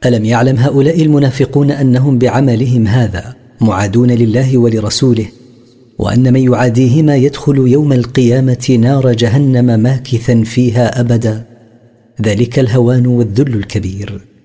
ألم يعلم هؤلاء المنافقون أنهم بعملهم هذا معادون لله ولرسوله، وأن من يعاديهما يدخل يوم القيامة نار جهنم ماكثا فيها أبدا؟ ذلك الهوان والذل الكبير.